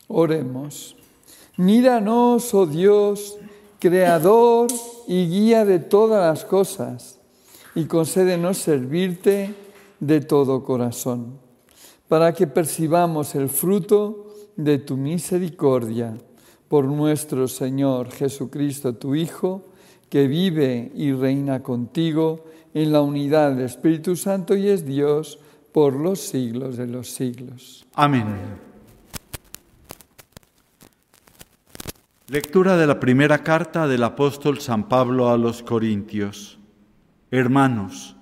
Oremos. Míranos, oh Dios, creador y guía de todas las cosas, y concédenos servirte de todo corazón, para que percibamos el fruto de tu misericordia, por nuestro Señor Jesucristo, tu Hijo, que vive y reina contigo en la unidad del Espíritu Santo y es Dios por los siglos de los siglos. Amén. Lectura de la primera carta del apóstol San Pablo a los Corintios. Hermanos,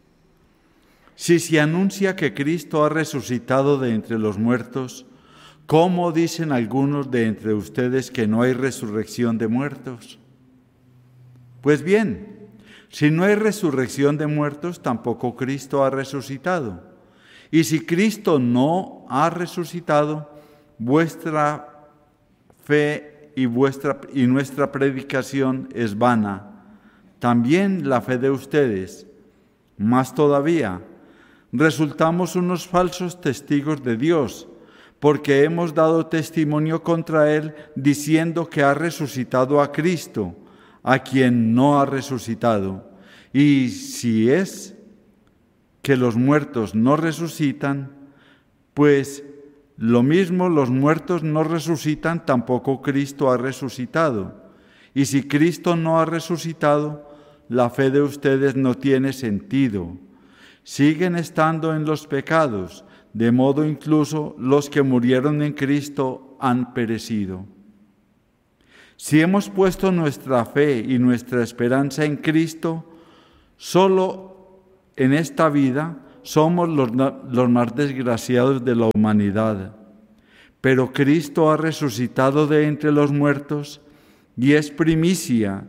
si se anuncia que Cristo ha resucitado de entre los muertos, ¿cómo dicen algunos de entre ustedes que no hay resurrección de muertos? Pues bien, si no hay resurrección de muertos, tampoco Cristo ha resucitado. Y si Cristo no ha resucitado, vuestra fe y nuestra predicación es vana. También la fe de ustedes. Más todavía, resultamos unos falsos testigos de Dios, porque hemos dado testimonio contra Él diciendo que ha resucitado a Cristo, a quien no ha resucitado. Y si es que los muertos no resucitan, pues lo mismo los muertos no resucitan, tampoco Cristo ha resucitado. Y si Cristo no ha resucitado, la fe de ustedes no tiene sentido. Siguen estando en los pecados, de modo incluso los que murieron en Cristo han perecido. Si hemos puesto nuestra fe y nuestra esperanza en Cristo, solo en esta vida somos los más desgraciados de la humanidad. Pero Cristo ha resucitado de entre los muertos y es primicia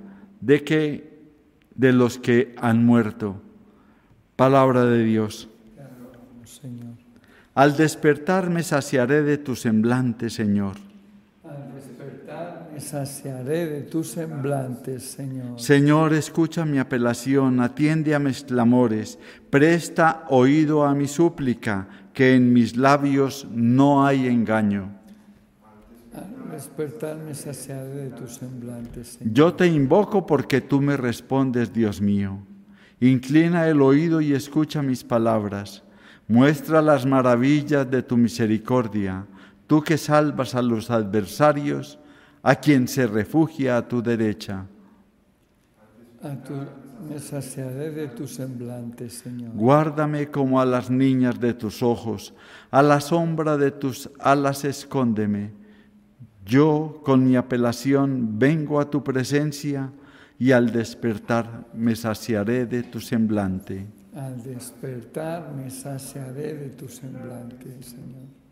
de los que han muerto. Palabra de Dios. Señor. Al despertar me saciaré de tu semblante, Señor. Al despertar me saciaré de tu semblante, Señor. Señor, escucha mi apelación, atiende a mis clamores, presta oído a mi súplica, que en mis labios no hay engaño. Al despertar me saciaré de tu semblante, Señor. Yo te invoco porque tú me respondes, Dios mío. Inclina el oído y escucha mis palabras. Muestra las maravillas de tu misericordia, tú que salvas a los adversarios, a quien se refugia a tu derecha. Me saciaré de tu semblante, Señor. Guárdame como a las niñas de tus ojos, a la sombra de tus alas escóndeme. Yo, con mi apelación, vengo a tu presencia y al despertar me saciaré de tu semblante. Al despertar me saciaré de tu semblante, Señor.